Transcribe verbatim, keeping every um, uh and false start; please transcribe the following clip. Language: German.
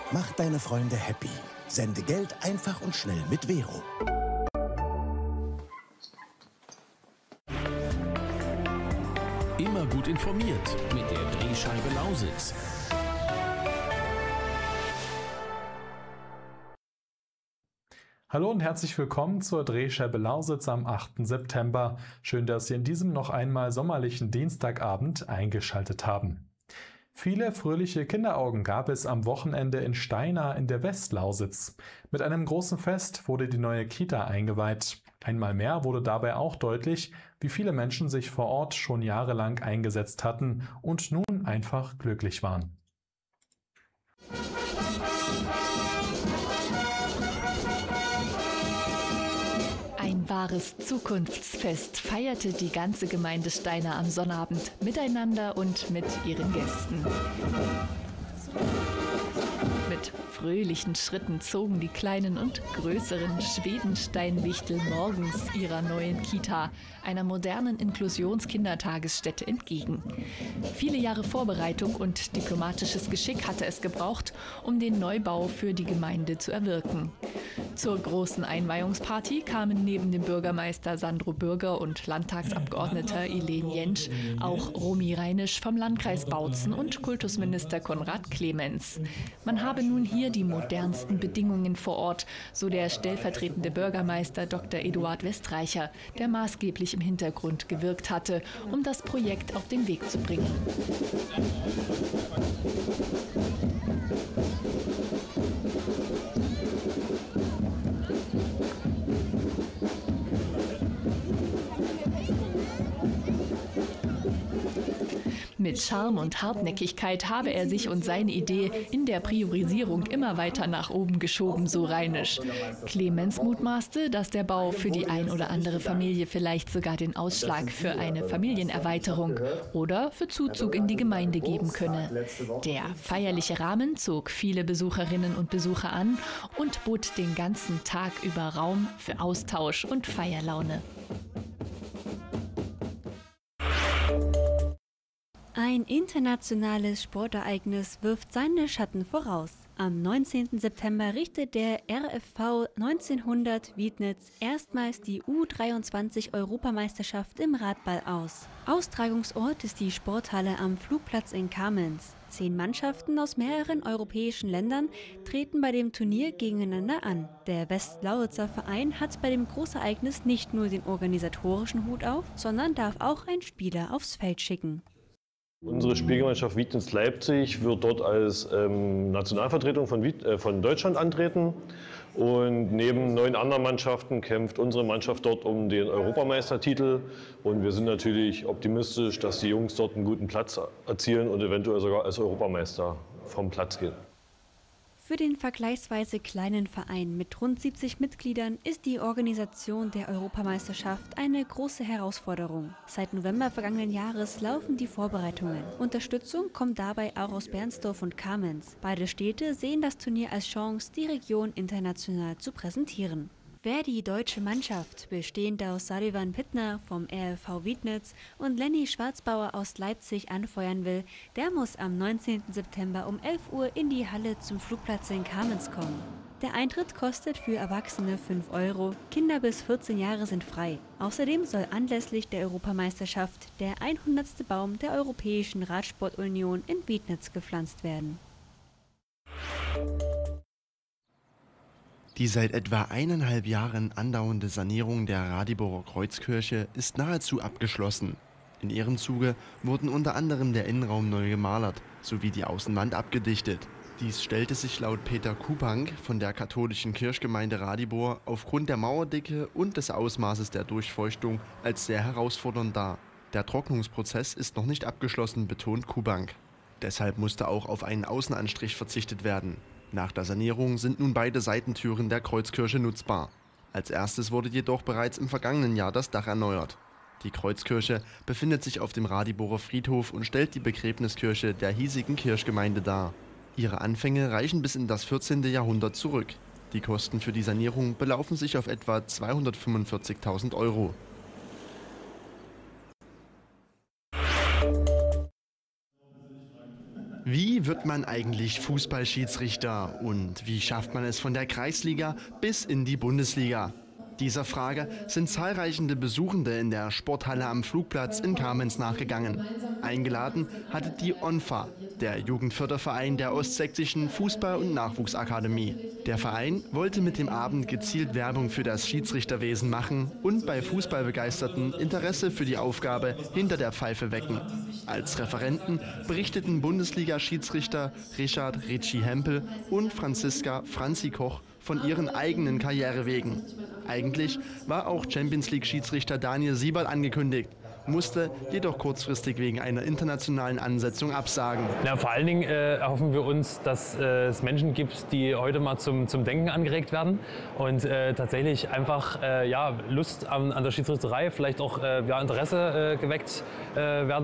Mach deine Freunde happy. Sende Geld einfach und schnell mit Vero. Immer gut informiert mit der Drehscheibe Lausitz. Hallo und herzlich willkommen zur Drehscheibe Lausitz am achten September. Schön, dass Sie in diesem noch einmal sommerlichen Dienstagabend eingeschaltet haben. Viele fröhliche Kinderaugen gab es am Wochenende in Steinau in der Westlausitz. Mit einem großen Fest wurde die neue Kita eingeweiht. Einmal mehr wurde dabei auch deutlich, wie viele Menschen sich vor Ort schon jahrelang eingesetzt hatten und nun einfach glücklich waren. Ein wahres Zukunftsfest feierte die ganze Gemeinde Steinau am Sonnabend miteinander und mit ihren Gästen. Mit fröhlichen Schritten zogen die kleinen und größeren Schwedensteinwichtel morgens ihrer neuen Kita, einer modernen Inklusionskindertagesstätte, entgegen. Viele Jahre Vorbereitung und diplomatisches Geschick hatte es gebraucht, um den Neubau für die Gemeinde zu erwirken. Zur großen Einweihungsparty kamen neben dem Bürgermeister Sandro Bürger und Landtagsabgeordneter Elen Jentsch auch Romy Reinisch vom Landkreis Bautzen und Kultusminister Konrad Clemens. Man habe nun hier die modernsten Bedingungen vor Ort, so der stellvertretende Bürgermeister Doktor Eduard Westreicher, der maßgeblich im Hintergrund gewirkt hatte, um das Projekt auf den Weg zu bringen. Mit Charme und Hartnäckigkeit habe er sich und seine Idee in der Priorisierung immer weiter nach oben geschoben, so Reinisch. Clemens mutmaßte, dass der Bau für die ein oder andere Familie vielleicht sogar den Ausschlag für eine Familienerweiterung oder für Zuzug in die Gemeinde geben könne. Der feierliche Rahmen zog viele Besucherinnen und Besucher an und bot den ganzen Tag über Raum für Austausch und Feierlaune. Ein internationales Sportereignis wirft seine Schatten voraus. Am neunzehnten September richtet der R F V neunzehnhundert Wiednitz erstmals die U dreiundzwanzig Europameisterschaft im Radball aus. Austragungsort ist die Sporthalle am Flugplatz in Kamenz. Zehn Mannschaften aus mehreren europäischen Ländern treten bei dem Turnier gegeneinander an. Der Westlausitzer Verein hat bei dem Großereignis nicht nur den organisatorischen Hut auf, sondern darf auch einen Spieler aufs Feld schicken. Unsere Spielgemeinschaft Wiednitz-Leipzig wird dort als ähm, Nationalvertretung von, Wied äh, von Deutschland antreten. Und neben neun anderen Mannschaften kämpft unsere Mannschaft dort um den Europameistertitel. Und wir sind natürlich optimistisch, dass die Jungs dort einen guten Platz erzielen und eventuell sogar als Europameister vom Platz gehen. Für den vergleichsweise kleinen Verein mit rund siebzig Mitgliedern ist die Organisation der Europameisterschaft eine große Herausforderung. Seit November vergangenen Jahres laufen die Vorbereitungen. Unterstützung kommt dabei auch aus Bernsdorf und Kamenz. Beide Städte sehen das Turnier als Chance, die Region international zu präsentieren. Wer die deutsche Mannschaft, bestehend aus Sullivan Pittner vom R F V Wiednitz und Lenny Schwarzbauer aus Leipzig, anfeuern will, der muss am neunzehnten September um elf Uhr in die Halle zum Flugplatz in Kamenz kommen. Der Eintritt kostet für Erwachsene fünf Euro, Kinder bis vierzehn Jahre sind frei. Außerdem soll anlässlich der Europameisterschaft der hundertste Baum der Europäischen Radsportunion in Wiednitz gepflanzt werden. Die seit etwa eineinhalb Jahren andauernde Sanierung der Radiborer Kreuzkirche ist nahezu abgeschlossen. In ihrem Zuge wurden unter anderem der Innenraum neu gemalert, sowie die Außenwand abgedichtet. Dies stellte sich laut Peter Kupank von der katholischen Kirchgemeinde Radibor aufgrund der Mauerdicke und des Ausmaßes der Durchfeuchtung als sehr herausfordernd dar. Der Trocknungsprozess ist noch nicht abgeschlossen, betont Kupank. Deshalb musste auch auf einen Außenanstrich verzichtet werden. Nach der Sanierung sind nun beide Seitentüren der Kreuzkirche nutzbar. Als erstes wurde jedoch bereits im vergangenen Jahr das Dach erneuert. Die Kreuzkirche befindet sich auf dem Radiborer Friedhof und stellt die Begräbniskirche der hiesigen Kirchgemeinde dar. Ihre Anfänge reichen bis in das vierzehnte Jahrhundert zurück. Die Kosten für die Sanierung belaufen sich auf etwa zweihundertfünfundvierzigtausend Euro. Wie wird man eigentlich Fußballschiedsrichter und wie schafft man es von der Kreisliga bis in die Bundesliga? Dieser Frage sind zahlreiche Besuchende in der Sporthalle am Flugplatz in Kamenz nachgegangen. Eingeladen hatte die O N F A, der Jugendförderverein der Ostsächsischen Fußball- und Nachwuchsakademie. Der Verein wollte mit dem Abend gezielt Werbung für das Schiedsrichterwesen machen und bei Fußballbegeisterten Interesse für die Aufgabe hinter der Pfeife wecken. Als Referenten berichteten Bundesliga-Schiedsrichter Richard Richie Hempel und Franziska Franzi Koch von ihren eigenen Karrierewegen. Eigentlich war auch Champions-League-Schiedsrichter Daniel Sieberl angekündigt, musste jedoch kurzfristig wegen einer internationalen Ansetzung absagen. Ja, vor allen Dingen äh, erhoffen wir uns, dass äh, es Menschen gibt, die heute mal zum, zum Denken angeregt werden und äh, tatsächlich einfach äh, ja, Lust an, an der Schiedsrichterei, vielleicht auch äh, ja, Interesse äh, geweckt äh, werden.